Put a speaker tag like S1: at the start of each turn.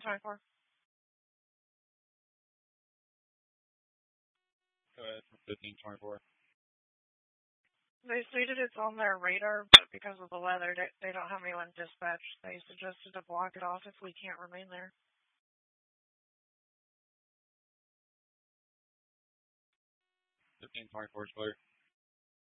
S1: 1524.
S2: Go ahead from 1524.
S1: They stated it's on their radar, but because of the weather, they don't have anyone dispatched. They suggested to block it off if we can't remain there.
S2: 1524 is clear.